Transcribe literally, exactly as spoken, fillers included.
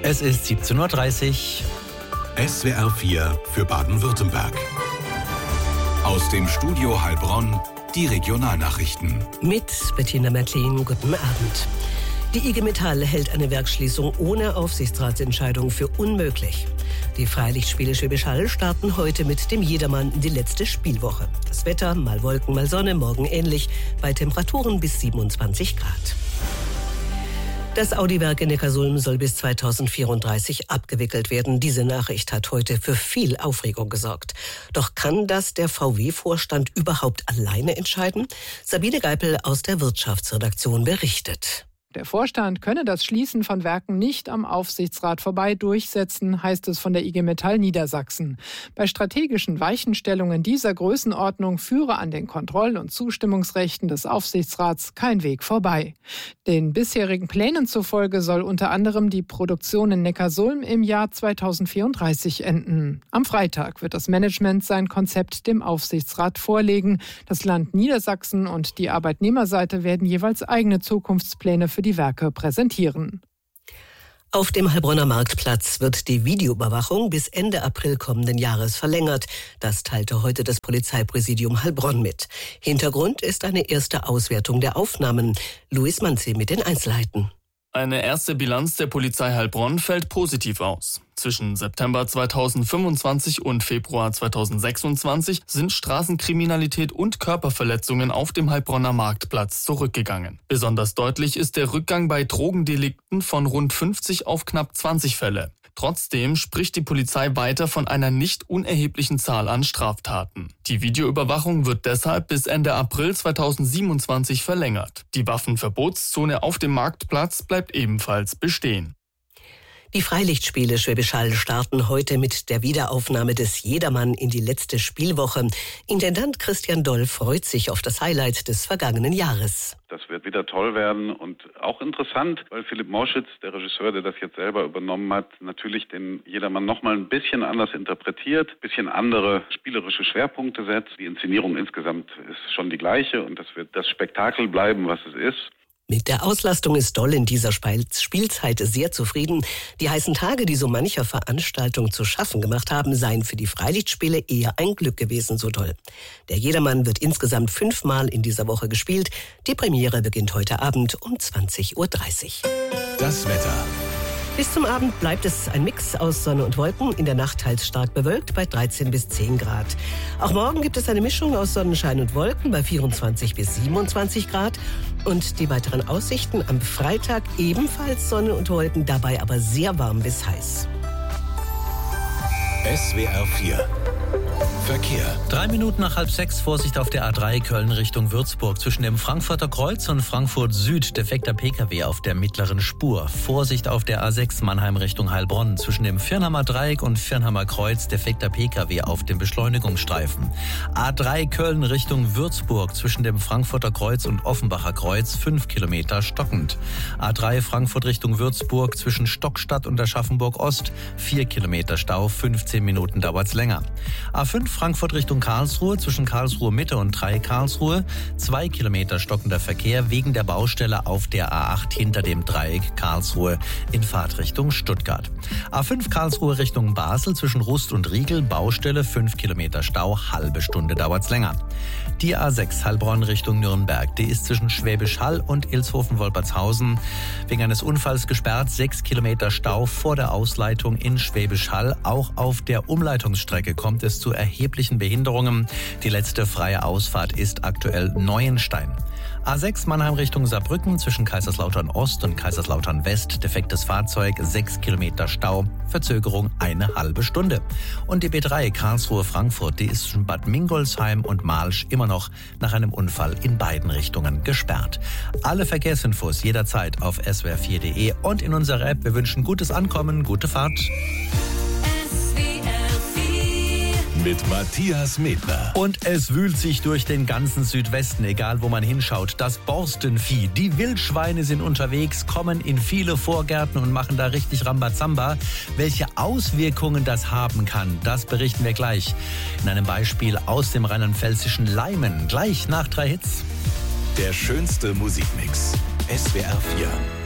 Es ist siebzehn Uhr dreißig. S W R vier für Baden-Württemberg. Aus dem Studio Heilbronn die Regionalnachrichten. Mit Bettina Merklin, guten Abend. Die I G Metall hält eine Werksschließung ohne Aufsichtsratsentscheidung für unmöglich. Die Freilichtspiele Schwäbisch Hall starten heute mit dem Jedermann in die letzte Spielwoche. Das Wetter, mal Wolken, mal Sonne, morgen ähnlich, bei Temperaturen bis siebenundzwanzig Grad. Das Audi-Werk in Neckarsulm soll bis zweitausendvierunddreißig abgewickelt werden. Diese Nachricht hat heute für viel Aufregung gesorgt. Doch kann das der V W-Vorstand überhaupt alleine entscheiden? Sabine Geipel aus der Wirtschaftsredaktion berichtet. Der Vorstand könne das Schließen von Werken nicht am Aufsichtsrat vorbei durchsetzen, heißt es von der I G Metall Niedersachsen. Bei strategischen Weichenstellungen dieser Größenordnung führe an den Kontroll- und Zustimmungsrechten des Aufsichtsrats kein Weg vorbei. Den bisherigen Plänen zufolge soll unter anderem die Produktion in Neckarsulm im Jahr zweitausendvierunddreißig enden. Am Freitag wird das Management sein Konzept dem Aufsichtsrat vorlegen. Das Land Niedersachsen und die Arbeitnehmerseite werden jeweils eigene Zukunftspläne für die Werke präsentieren. Auf dem Heilbronner Marktplatz wird die Videoüberwachung bis Ende April kommenden Jahres verlängert. Das teilte heute das Polizeipräsidium Heilbronn mit. Hintergrund ist eine erste Auswertung der Aufnahmen. Luis Manzi mit den Einzelheiten. Eine erste Bilanz der Polizei Heilbronn fällt positiv aus. Zwischen September zweitausendfünfundzwanzig und Februar zweitausendsechsundzwanzig sind Straßenkriminalität und Körperverletzungen auf dem Heilbronner Marktplatz zurückgegangen. Besonders deutlich ist der Rückgang bei Drogendelikten von rund fünfzig auf knapp zwanzig Fälle. Trotzdem spricht die Polizei weiter von einer nicht unerheblichen Zahl an Straftaten. Die Videoüberwachung wird deshalb bis Ende April zweitausendsiebenundzwanzig verlängert. Die Waffenverbotszone auf dem Marktplatz bleibt ebenfalls bestehen. Die Freilichtspiele Schwäbisch Hall starten heute mit der Wiederaufnahme des Jedermann in die letzte Spielwoche. Intendant Christian Doll freut sich auf das Highlight des vergangenen Jahres. Das wird wieder toll werden und auch interessant, weil Philipp Mauschitz, der Regisseur, der das jetzt selber übernommen hat, natürlich den Jedermann nochmal ein bisschen anders interpretiert, ein bisschen andere spielerische Schwerpunkte setzt. Die Inszenierung insgesamt ist schon die gleiche und das wird das Spektakel bleiben, was es ist. Mit der Auslastung ist Doll in dieser Spielzeit sehr zufrieden. Die heißen Tage, die so mancher Veranstaltung zu schaffen gemacht haben, seien für die Freilichtspiele eher ein Glück gewesen, so Doll. Der Jedermann wird insgesamt fünfmal in dieser Woche gespielt. Die Premiere beginnt heute Abend um zwanzig Uhr dreißig. Das Wetter. Bis zum Abend bleibt es ein Mix aus Sonne und Wolken, in der Nacht teils stark bewölkt bei dreizehn bis zehn Grad. Auch morgen gibt es eine Mischung aus Sonnenschein und Wolken bei vierundzwanzig bis siebenundzwanzig Grad. Und die weiteren Aussichten am Freitag ebenfalls Sonne und Wolken, dabei aber sehr warm bis heiß. S W R vier Verkehr. Drei Minuten nach halb sechs, Vorsicht auf der A drei Köln Richtung Würzburg. Zwischen dem Frankfurter Kreuz und Frankfurt Süd defekter P K W auf der mittleren Spur. Vorsicht auf der A sechs Mannheim Richtung Heilbronn. Zwischen dem Viernhammer Dreieck und Viernhammer Kreuz defekter P K W auf dem Beschleunigungsstreifen. A drei Köln Richtung Würzburg. Zwischen dem Frankfurter Kreuz und Offenbacher Kreuz fünf Kilometer stockend. A drei Frankfurt Richtung Würzburg. Zwischen Stockstadt und Aschaffenburg Ost vier Kilometer Stau, fünfzehn Minuten dauert's länger. A fünf Frankfurt Richtung Karlsruhe, zwischen Karlsruhe Mitte und drei Karlsruhe, zwei Kilometer stockender Verkehr wegen der Baustelle auf der A acht hinter dem Dreieck Karlsruhe in Fahrtrichtung Stuttgart. A fünf Karlsruhe Richtung Basel, zwischen Rust und Riegel, Baustelle, fünf Kilometer Stau, halbe Stunde dauert's länger. Die A sechs Heilbronn Richtung Nürnberg, die ist zwischen Schwäbisch Hall und Ilshofen-Wolpertshausen wegen eines Unfalls gesperrt, sechs Kilometer Stau vor der Ausleitung in Schwäbisch Hall. Auch auf der Umleitungsstrecke kommt es zu erheblichen Behinderungen. Die letzte freie Ausfahrt ist aktuell Neuenstein. A sechs Mannheim Richtung Saarbrücken, zwischen Kaiserslautern Ost und Kaiserslautern West, defektes Fahrzeug, sechs Kilometer Stau, Verzögerung eine halbe Stunde. Und die B drei Karlsruhe Frankfurt, die ist zwischen Bad Mingolsheim und Malsch immer noch nach einem Unfall in beiden Richtungen gesperrt. Alle Verkehrsinfos jederzeit auf s w r vier punkt de und in unserer App. Wir wünschen gutes Ankommen, gute Fahrt. Mit Matthias Medler. Und es wühlt sich durch den ganzen Südwesten, egal wo man hinschaut. Das Borstenvieh, die Wildschweine sind unterwegs, kommen in viele Vorgärten und machen da richtig Rambazamba. Welche Auswirkungen das haben kann, das berichten wir gleich in einem Beispiel aus dem rheinland-pfälzischen Leimen. Gleich nach drei Hits. Der schönste Musikmix. S W R vier.